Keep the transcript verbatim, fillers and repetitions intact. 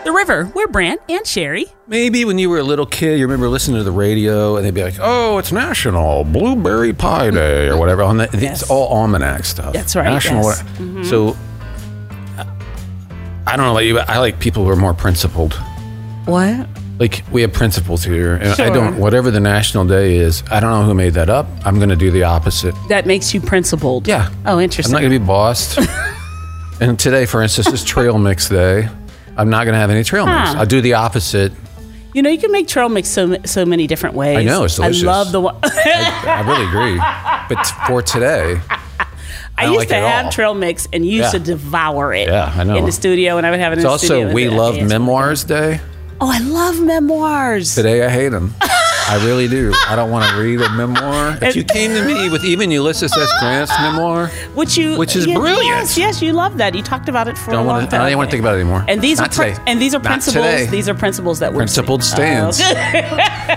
The river. We're Brant and Sherry. Maybe when you were a little kid, you remember listening to the radio, and they'd be like, "Oh, it's National Blueberry Pie Day," or whatever. On the, Yes. It's all almanac stuff. That's right, National. yes. Mm-hmm. So I don't know about you, but I like people who are more principled. What? Like, we have principles here, and Sure. I don't. Whatever the national day is, I don't know who made that up. I'm going to do the opposite. That makes you principled. Yeah. Oh, I'm interesting. not going to be bossed. And today, for instance, is trail mix day. I'm not going to have any trail mix. Huh. I'll do the opposite. You know, you can make trail mix so so many different ways. I know, it's delicious. I love the one. I, I really agree. But for today, I, I don't used like to it at have all. trail mix and used Yeah. to devour it. Yeah, I know. In the studio, and I would have it in it's the also studio. We and Love it's- Memoirs Day. Oh, I love memoirs. Today, I hate them. I really do. I don't want to read a memoir. If you came to me with even Ulysses S. Grant's memoir, Which you, Which is yeah, brilliant. Yes, yes, you love that. You talked about it for don't a long want to, time. I don't want to think about it anymore. And these Not are pri- today. and these are Not principles. today. These are principles that we're Principled saying. stands. Oh, okay.